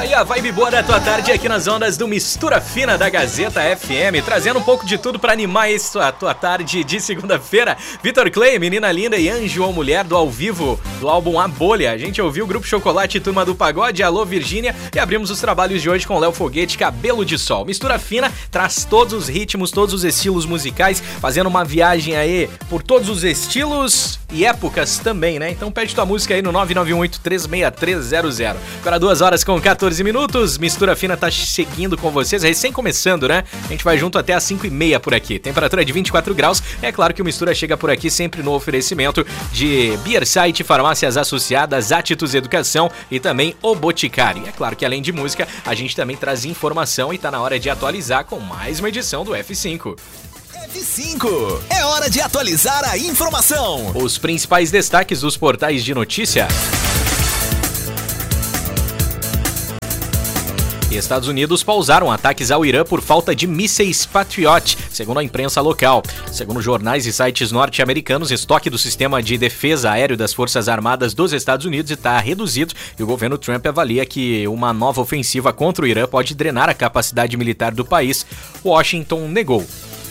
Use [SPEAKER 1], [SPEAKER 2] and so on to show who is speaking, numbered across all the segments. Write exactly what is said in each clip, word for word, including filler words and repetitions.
[SPEAKER 1] Aí a vibe boa da tua tarde aqui nas ondas do Mistura Fina da Gazeta F M, trazendo um pouco de tudo pra animar isso, a tua tarde de segunda-feira. Vitor Clay, Menina Linda e Anjo ou Mulher do ao vivo do álbum A Bolha. A gente ouviu o Grupo Chocolate e Turma do Pagode, Alô Virgínia, e abrimos os trabalhos de hoje com Léo Foguete, Cabelo de Sol. Mistura Fina traz todos os ritmos, todos os estilos musicais, fazendo uma viagem aí por todos os estilos e épocas também, né? Então pede tua música aí no nove nove um oito três seis três zero zero. Agora duas horas com quatorze minutos, Mistura Fina tá seguindo com vocês, recém começando, né? A gente vai junto até às cinco e meia por aqui. Temperatura de vinte e quatro graus. É claro que o Mistura chega por aqui sempre no oferecimento de Beer Site, Farmácias Associadas, Atitudes Educação e também O Boticário. É claro que além de música, a gente também traz informação e tá na hora de atualizar com mais uma edição do F cinco.
[SPEAKER 2] F cinco, é hora de atualizar a informação.
[SPEAKER 1] Os principais destaques dos portais de notícia. Estados Unidos pausaram ataques ao Irã por falta de mísseis Patriot, segundo a imprensa local. Segundo jornais e sites norte-americanos, estoque do sistema de defesa aéreo das Forças Armadas dos Estados Unidos está reduzido e o governo Trump avalia que uma nova ofensiva contra o Irã pode drenar a capacidade militar do país. Washington negou.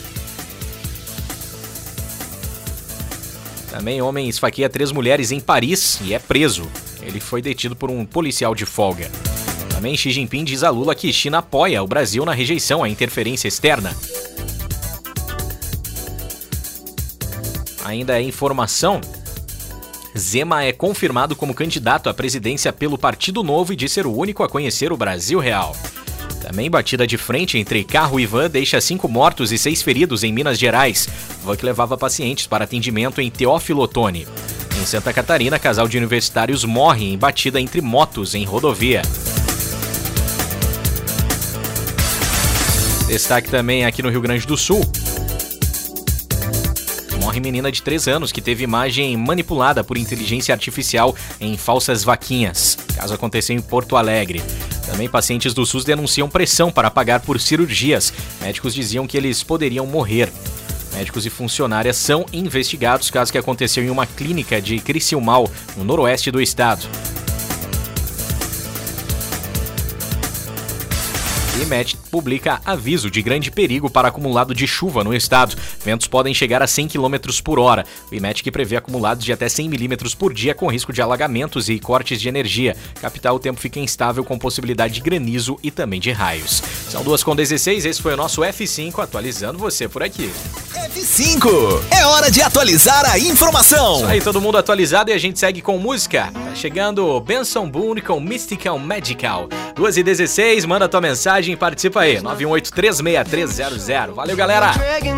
[SPEAKER 1] Também homem esfaqueia três mulheres em Paris e é preso. Ele foi detido por um policial de folga. Também Xi Jinping diz a Lula que China apoia o Brasil na rejeição à interferência externa. Ainda é informação. Zema é confirmado como candidato à presidência pelo Partido Novo e diz ser o único a conhecer o Brasil real. Também batida de frente entre carro e van deixa cinco mortos e seis feridos em Minas Gerais. Van que levava pacientes para atendimento em Teófilo Otoni. Em Santa Catarina, casal de universitários morre em batida entre motos em rodovia. Destaque também aqui no Rio Grande do Sul. Morre menina de três anos que teve imagem manipulada por inteligência artificial em falsas vaquinhas. O caso aconteceu em Porto Alegre. Também pacientes do SUS denunciam pressão para pagar por cirurgias. Médicos diziam que eles poderiam morrer. Médicos e funcionárias são investigados, caso que aconteceu em uma clínica de Criciúmal, no noroeste do estado. O IMET publica aviso de grande perigo para acumulado de chuva no estado. Ventos podem chegar a cem quilômetros por hora. O IMET que prevê acumulados de até cem milímetros por dia com risco de alagamentos e cortes de energia. Capital, o tempo fica instável com possibilidade de granizo e também de raios. São duas com dezesseis, esse foi o nosso F cinco, atualizando você por aqui.
[SPEAKER 2] F cinco, é hora de atualizar a informação.
[SPEAKER 1] Isso aí, todo mundo atualizado e a gente segue com música. Tá chegando Benson Boone com Mystical Magical. duas e dezesseis, manda tua mensagem e participa aí, nove um oito três seis três zero zero. Valeu, galera!